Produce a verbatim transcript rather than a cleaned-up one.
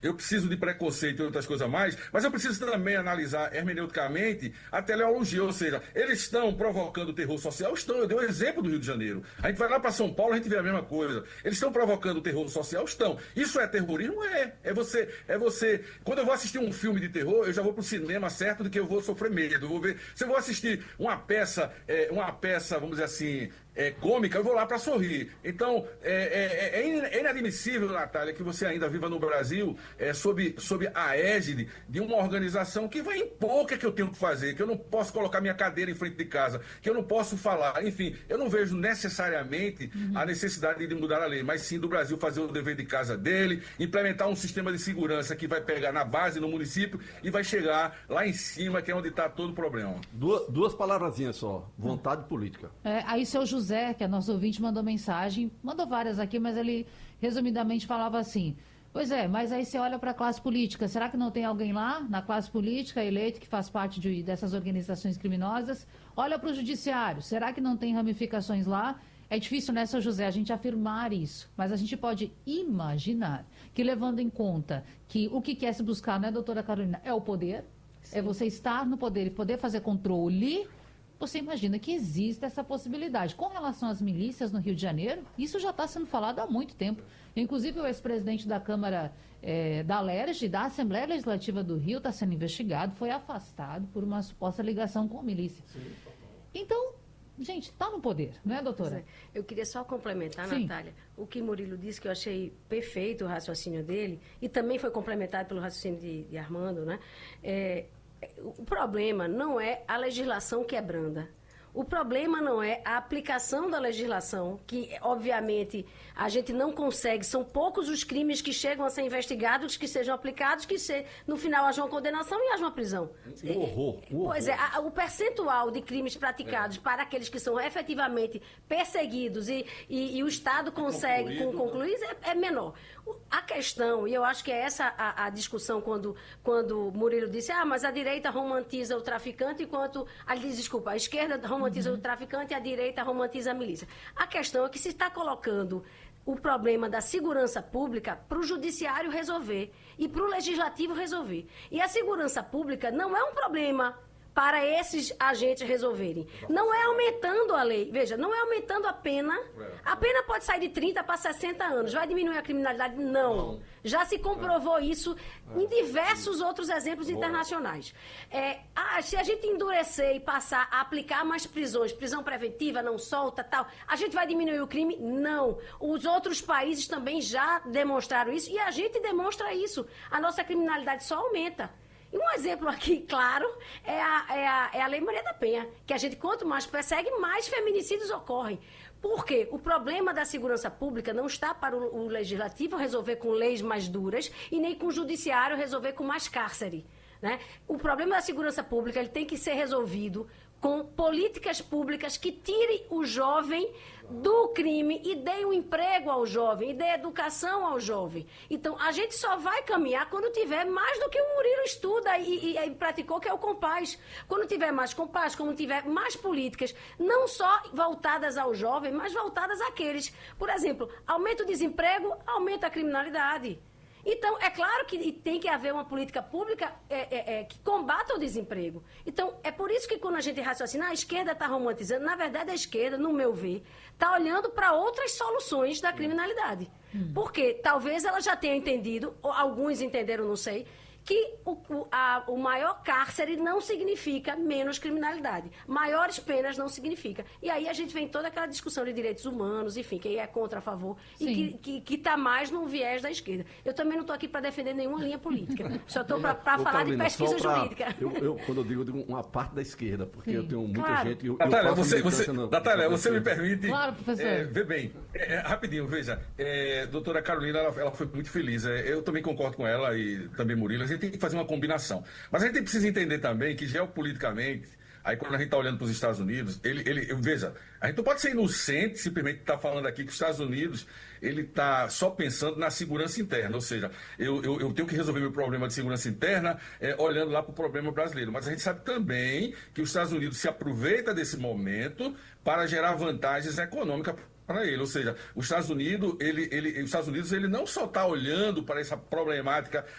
eu preciso de preconceito e outras coisas a mais, mas eu preciso também analisar hermeneuticamente a teleologia, ou seja, eles estão provocando terror social? Estão, eu dei um exemplo do Rio de Janeiro. A gente vai lá para São Paulo, a gente vê a mesma coisa. Eles estão provocando terror social? Estão. Isso é terrorismo? É. É você, é você. Quando eu vou assistir um filme de terror, eu já vou pro cinema certo de que eu vou sofrer medo. Eu vou ver. Se eu vou assistir uma peça, é, uma peça, vamos dizer assim, é, cômica, eu vou lá para sorrir. Então, é, é, é inadmissível, Natália, que você ainda viva no Brasil é, sob, sob a égide de uma organização que vai impor o que, é que eu tenho que fazer, que eu não posso colocar minha cadeira em frente de casa, que eu não posso falar. Enfim, eu não vejo necessariamente uhum. a necessidade de mudar a lei, mas sim do Brasil fazer o dever de casa dele, implementar um sistema de segurança que vai pegar na base, no município, e vai chegar lá em cima, que é onde está todo o problema. Duas, duas palavrazinhas só, vontade política. É, aí seu José, que é nosso ouvinte, mandou mensagem, mandou várias aqui, mas ele resumidamente falava assim: pois é, mas aí você olha para a classe política, será que não tem alguém lá na classe política eleito que faz parte de, dessas organizações criminosas? Olha para o judiciário, será que não tem ramificações lá? É difícil, né, seu José, a gente afirmar isso, mas a gente pode imaginar que, levando em conta que o que quer se buscar, né, doutora Carolina, é o poder, Sim. é você estar no poder e poder fazer controle. Você imagina que existe essa possibilidade. Com relação às milícias no Rio de Janeiro, isso já está sendo falado há muito tempo. Inclusive, o ex-presidente da Câmara é, da Alerj, da Assembleia Legislativa do Rio, está sendo investigado, foi afastado por uma suposta ligação com a milícia. Sim. Então, gente, está no poder, não é, doutora? Eu queria só complementar, Sim. Natália, o que Murilo disse, que eu achei perfeito o raciocínio dele, e também foi complementado pelo raciocínio de, de Armando, né? É, o problema não é a legislação que é branda. O problema não é a aplicação da legislação, que, obviamente, a gente não consegue. São poucos os crimes que chegam a ser investigados, que sejam aplicados, que se, no final haja uma condenação e haja uma prisão. Um horror, um horror. Pois é, a, o percentual de crimes praticados é. para aqueles que são efetivamente perseguidos e, e, e o Estado consegue concluído, concluir é, é menor. A questão, e eu acho que é essa a, a discussão quando, quando Murilo disse, ah, mas a direita romantiza o traficante, enquanto, a, desculpa, a esquerda romantiza uhum. o traficante e a direita romantiza a milícia. A questão é que se está colocando o problema da segurança pública para o judiciário resolver e para o legislativo resolver. E a segurança pública não é um problema para esses agentes resolverem. Não é aumentando a lei. Veja, não é aumentando a pena. A pena pode sair de trinta para sessenta anos. Vai diminuir a criminalidade? Não. Já se comprovou isso em diversos outros exemplos internacionais. É, ah, se a gente endurecer e passar a aplicar mais prisões, prisão preventiva, não solta, tal, a gente vai diminuir o crime? Não. Os outros países também já demonstraram isso e a gente demonstra isso. A nossa criminalidade só aumenta. E um exemplo aqui, claro, é a, é, a, é a Lei Maria da Penha, que a gente, quanto mais persegue, mais feminicídios ocorrem. Por quê? O problema da segurança pública não está para o, o legislativo resolver com leis mais duras e nem com o judiciário resolver com mais cárcere, né? O problema da segurança pública ele tem que ser resolvido com políticas públicas que tirem o jovem do crime e deem um emprego ao jovem, e dê educação ao jovem. Então, a gente só vai caminhar quando tiver mais do que o Murilo estuda e, e, e praticou, que é o Compaz. Quando tiver mais Compaz, quando tiver mais políticas, não só voltadas ao jovem, mas voltadas àqueles. Por exemplo, aumenta o desemprego, aumenta a criminalidade. Então, é claro que tem que haver uma política pública é, é, é, que combata o desemprego. Então, é por isso que quando a gente raciocina, a esquerda está romantizando, na verdade a esquerda, no meu ver, está olhando para outras soluções da criminalidade. Hum. Porque talvez ela já tenha entendido, ou alguns entenderam, não sei, que o, o, a, o maior cárcere não significa menos criminalidade. Maiores penas não significa. E aí a gente vem toda aquela discussão de direitos humanos, enfim, quem é contra, a favor, Sim. e que está que, que tá mais no viés da esquerda. Eu também não estou aqui para defender nenhuma linha política. Só estou para falar Carolina, de pesquisa pra, jurídica. Eu, eu, quando eu digo, eu digo uma parte da esquerda, porque Sim. eu tenho muita Claro. gente... Eu, Natália, eu você, você, no, Natália, no você me permite... Claro, professor. É, vê bem, é, é, rapidinho, veja. É, doutora Carolina, ela, ela foi muito feliz. É, eu também concordo com ela e também Murilo. A gente tem que fazer uma combinação. Mas a gente precisa entender também que geopoliticamente, aí quando a gente está olhando para os Estados Unidos, ele, ele, veja, a gente não pode ser inocente simplesmente estar tá falando aqui que os Estados Unidos ele está só pensando na segurança interna, ou seja, eu, eu, eu tenho que resolver meu problema de segurança interna é, olhando lá para o problema brasileiro. Mas a gente sabe também que os Estados Unidos se aproveita desse momento para gerar vantagens econômicas para ele, ou seja, os Estados Unidos, ele, ele, os Estados Unidos, ele não só está olhando para essa problemática